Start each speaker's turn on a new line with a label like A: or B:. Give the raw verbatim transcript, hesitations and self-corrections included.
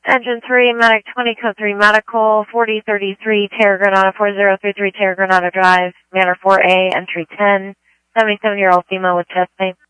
A: Engine three, Medic twenty, Code three Medical, forty thirty-three, Terra Granada, four zero three three, Terra Granada Drive, Manor four A, Entry ten, seventy-seven-year-old female with chest pain.